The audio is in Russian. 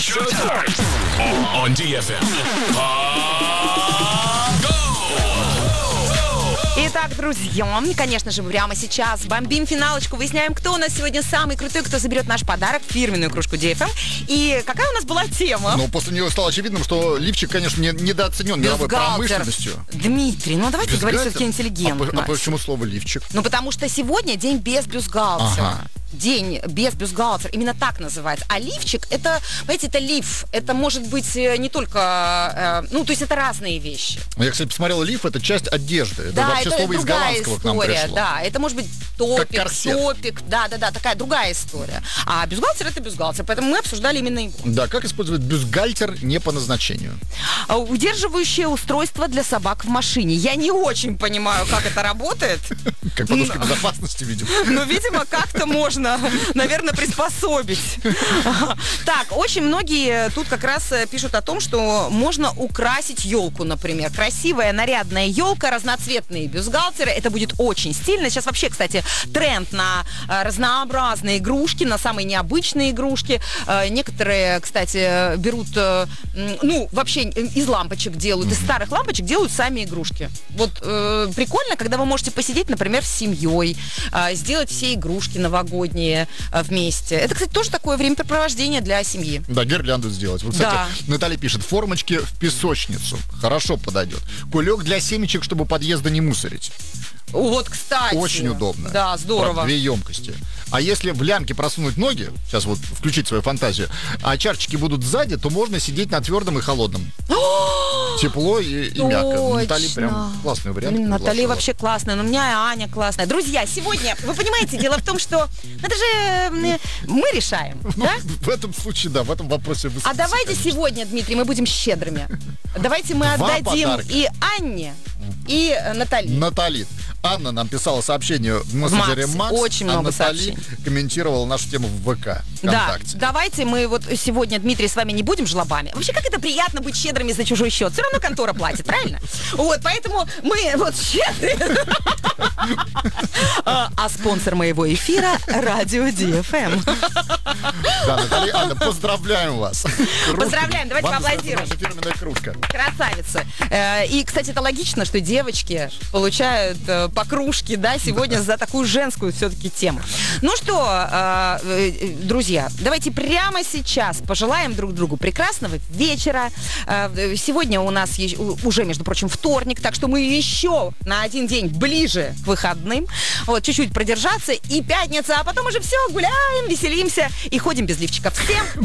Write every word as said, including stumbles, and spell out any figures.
Showtime on ди эф эм. Итак, друзья, конечно же, прямо сейчас бомбим финалочку, выясняем, кто у нас сегодня самый крутой, кто заберет наш подарок, фирменную кружку ди эф эм. И какая у нас была тема? Ну, после нее стало очевидным, что лифчик, конечно, не, недооценен мировой промышленностью. Дмитрий, ну давайте говорить все-таки интеллигентно. А, а почему слово лифчик? Ну, потому что сегодня день без бюстгальтера. Ага. День без бюстгальтера, именно так называется. А лифчик, это, знаете, это лиф. Это может быть не только, э, ну, то есть это разные вещи. Я, кстати, посмотрел, лиф — это часть одежды. Это да, вообще это слово из голландского история, к нам пришло. Да, это может быть топик, корсет. топик, да-да-да, такая другая история. А бюстгальтер — это бюстгальтер, поэтому мы обсуждали именно его. Да, как использовать бюстгальтер не по назначению? Удерживающее устройство для собак в машине. Я не очень понимаю, как это работает. Как подушка безопасности, видимо. Ну, видимо, как-то можно, наверное, приспособить. Так, очень многие тут как раз пишут о том, что можно украсить елку, например. Красивая, нарядная елка, разноцветные бюстгальтеры. Это будет очень стильно. Сейчас вообще, кстати, тренд на разнообразные игрушки, на самые необычные игрушки. Некоторые, кстати, берут, ну, вообще из лампочек делают, из старых лампочек делают сами игрушки. Вот э, прикольно, когда вы можете посидеть, например, с семьей, э, сделать все игрушки новогодние э, вместе. Это, кстати, тоже такое времяпрепровождение для семьи. Да, гирлянду сделать. Вот, кстати, да. Наталья пишет: формочки в песочницу. Хорошо подойдет. Кулек для семечек, чтобы подъезда не мусорить. Вот, кстати. Очень удобно. Да, здорово. Про две емкости. А если в лямке просунуть ноги, сейчас вот включить свою фантазию, а чарчики будут сзади, то можно сидеть на твердом и холодном. Тепло и, и мягко. Наталья прям классный вариант. Блин, Наталья вообще классная, но у меня и Аня классная. Друзья, сегодня, вы понимаете, дело в том, что это же мы решаем, ну, да? В этом случае, да, в этом вопросе вы. А давайте конечно. Сегодня, Дмитрий, мы будем щедрыми. Давайте мы Два отдадим подарка. И Анне, и Наталье. Наталье. Анна нам писала сообщение в мессенджере Макс, очень а много Натали сообщений. комментировала нашу тему в ВК, ВКонтакте. Да, давайте мы вот сегодня, Дмитрий, с вами не будем жлобами. Вообще, как это приятно быть щедрыми за чужой счет. Все равно контора платит, правильно? Вот, поэтому мы вот щедрые. А спонсор моего эфира — Радио ди эф эм. Да, Наталья, Анна, поздравляем вас. Поздравляем, давайте поаплодируем. Наша фирменная кружка. Красавица. И, кстати, это логично, что девочки получают по кружке, да, сегодня за такую женскую все-таки тему. Ну что, друзья, давайте прямо сейчас пожелаем друг другу прекрасного вечера. Сегодня у нас уже, между прочим, вторник, так что мы еще на один день ближе к выходным. Вот, чуть-чуть продержаться, и пятница, а потом уже все, гуляем, веселимся и ходим без лифчиков. Всем